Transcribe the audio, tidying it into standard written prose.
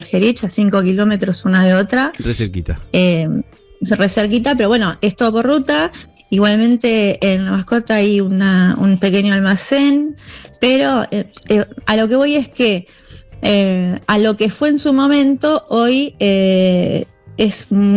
Argerich, a 5 kilómetros una de otra. Re cerquita. Re cerquita, pero bueno, es todo por ruta. Igualmente en La Mascota hay un pequeño almacén, pero a lo que voy es que a lo que fue en su momento, hoy es